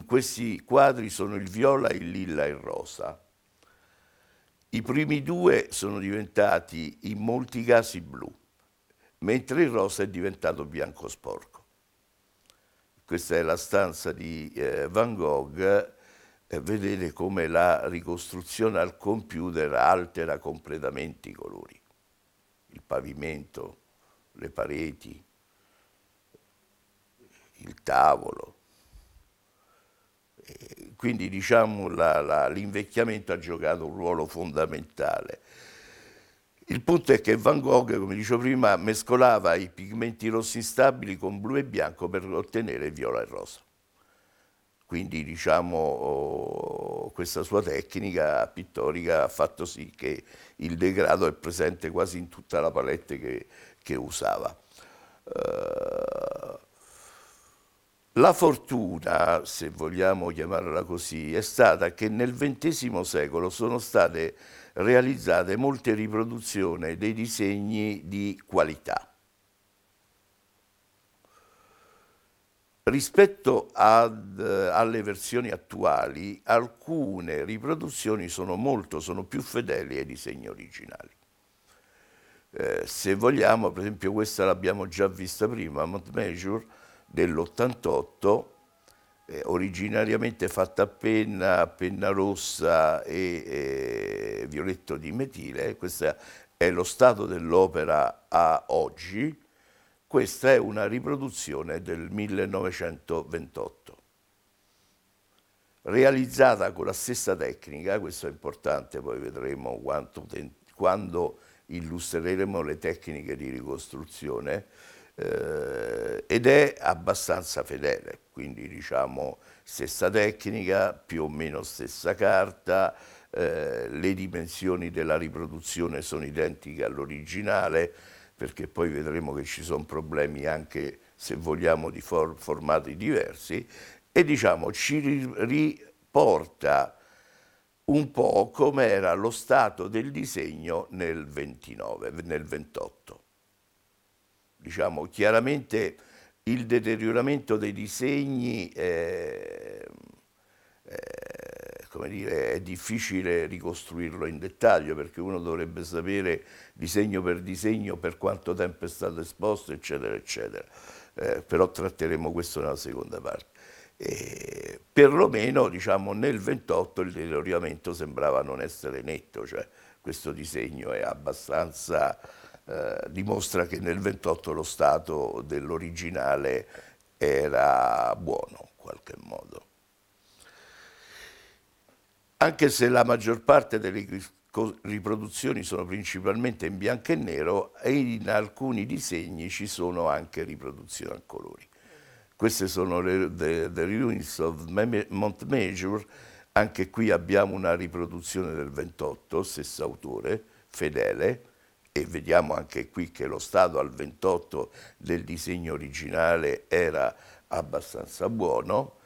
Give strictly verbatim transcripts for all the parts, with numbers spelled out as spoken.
in questi quadri sono il viola, il lilla e il rosa. I primi due sono diventati in molti casi blu, mentre il rosa è diventato bianco sporco. Questa è la stanza di eh, Van Gogh. Eh, vedete come la ricostruzione al computer altera completamente i colori. Il pavimento, le pareti, il tavolo. E quindi diciamo l'invecchiamento ha giocato un ruolo fondamentale. Il punto è che Van Gogh, come dicevo prima, mescolava i pigmenti rossi instabili con blu e bianco per ottenere viola e rosa. Quindi diciamo oh, questa sua tecnica pittorica ha fatto sì che il degrado è presente quasi in tutta la palette che, che usava. Uh, la fortuna, se vogliamo chiamarla così, è stata che nel ventesimo secolo sono state realizzate molte riproduzioni dei disegni di qualità. Rispetto ad, alle versioni attuali, alcune riproduzioni sono molto, sono più fedeli ai disegni originali. Eh, se vogliamo, per esempio questa l'abbiamo già vista prima, Montmeasure dell'ottantotto, eh, originariamente fatta a penna, a penna rossa e, e violetto di metile. Questo è lo stato dell'opera a oggi. Questa è una riproduzione del millenovecentoventotto, realizzata con la stessa tecnica. Questo è importante, poi vedremo quanto, quando illustreremo le tecniche di ricostruzione, eh, ed è abbastanza fedele, quindi diciamo stessa tecnica, più o meno stessa carta, eh, le dimensioni della riproduzione sono identiche all'originale, perché poi vedremo che ci sono problemi anche, se vogliamo, di for formati diversi, e diciamo ci riporta un po' come era lo stato del disegno nel ventinove, nel ventotto. Diciamo chiaramente il deterioramento dei disegni è, è, come dire, è difficile ricostruirlo in dettaglio, perché uno dovrebbe sapere disegno per disegno per quanto tempo è stato esposto, eccetera, eccetera. Eh, però tratteremo questo nella seconda parte. E perlomeno diciamo, nel ventotto il deterioramento sembrava non essere netto, cioè questo disegno è abbastanza, eh, dimostra che nel ventotto lo stato dell'originale era buono in qualche modo. Anche se la maggior parte delle riproduzioni sono principalmente in bianco e nero, e in alcuni disegni ci sono anche riproduzioni a colori. Queste sono le the, the Ruins of Montmeasure. Anche qui abbiamo una riproduzione del ventotto, stesso autore, fedele, e vediamo anche qui che lo stato al ventotto del disegno originale era abbastanza buono.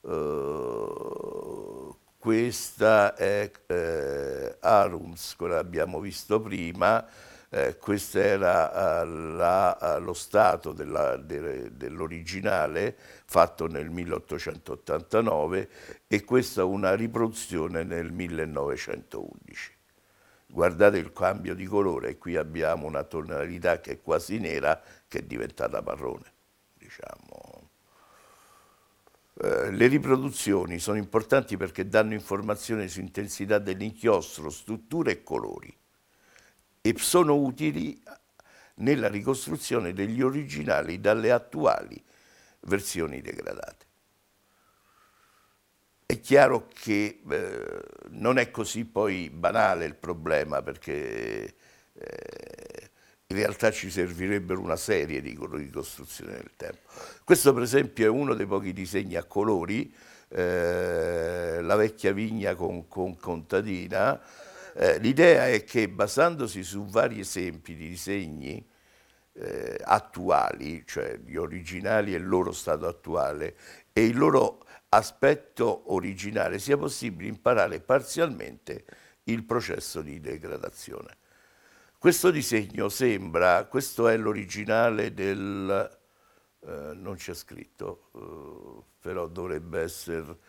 Uh, questa è eh, Arums, quella che abbiamo visto prima. Eh, questo era uh, la, uh, lo stato de, dell'originale fatto nel milleottocentottantanove, e questa è una riproduzione nel millenovecentoundici. Guardate il cambio di colore, qui abbiamo una tonalità che è quasi nera, che è diventata marrone, diciamo. Eh, le riproduzioni sono importanti perché danno informazioni su intensità dell'inchiostro, strutture e colori, e sono utili nella ricostruzione degli originali dalle attuali versioni degradate. È chiaro che eh, non è così poi banale il problema, perché eh, in realtà ci servirebbero una serie di ricostruzioni nel tempo. Questo per esempio è uno dei pochi disegni a colori, eh, la vecchia vigna con, con contadina. Eh, l'idea è che, basandosi su vari esempi di disegni eh, attuali, cioè gli originali e il loro stato attuale e il loro aspetto originale, sia possibile imparare parzialmente il processo di degradazione. Questo disegno sembra, questo è l'originale del, eh, non c'è scritto, eh, però dovrebbe essere